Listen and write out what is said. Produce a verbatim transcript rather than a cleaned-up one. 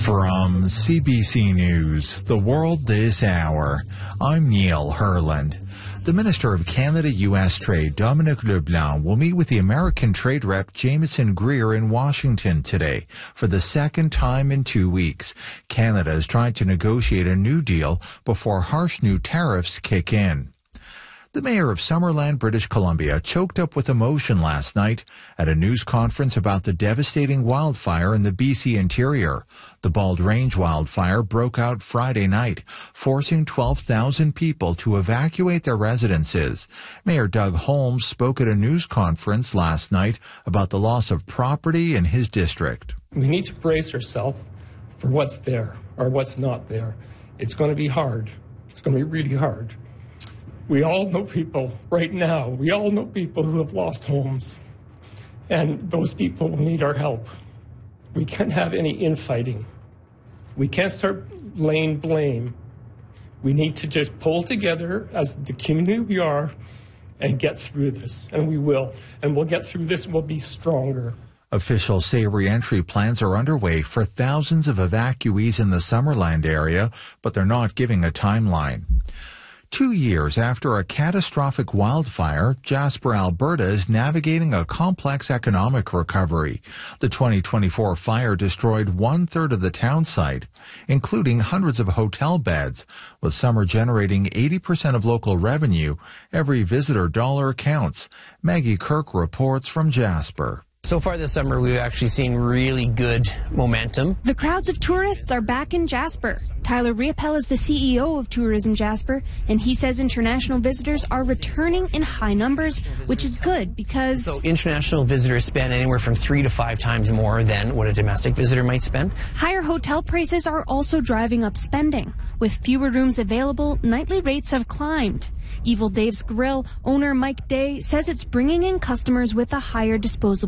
From C B C News, The World This Hour, I'm Neil Herland. The Minister of Canada-U S Trade, Dominic LeBlanc, will meet with the American trade rep Jameson Greer in Washington today for the second time in two weeks. Canada is trying to negotiate a new deal before harsh new tariffs kick in. The mayor of Summerland, British Columbia, choked up with emotion last night at a news conference about the devastating wildfire in the B C interior. The Bald Range wildfire broke out Friday night, forcing twelve thousand people to evacuate their residences. Mayor Doug Holmes spoke at a news conference last night about the loss of property in his district. We need to brace ourselves for what's there or what's not there. It's going to be hard. It's going to be really hard. We all know people right now, we all know people who have lost homes, and those people will need our help. We can't have any infighting. We can't start laying blame. We need to just pull together as the community we are and get through this, and we will. And we'll get through this and we'll be stronger. Officials say re-entry plans are underway for thousands of evacuees in the Summerland area, but they're not giving a timeline. Two years after a catastrophic wildfire, Jasper, Alberta is navigating a complex economic recovery. The twenty twenty-four fire destroyed one-third of the town site, including hundreds of hotel beds. With summer generating eighty percent of local revenue, every visitor dollar counts. Maggie Kirk reports from Jasper. So far this summer, we've actually seen really good momentum. The crowds of tourists are back in Jasper. Tyler Riopel is the C E O of Tourism Jasper, and he says international visitors are returning in high numbers, which is good because... So international visitors spend anywhere from three to five times more than what a domestic visitor might spend. Higher hotel prices are also driving up spending. With fewer rooms available, nightly rates have climbed. Evil Dave's Grill owner Mike Day says it's bringing in customers with a higher disposable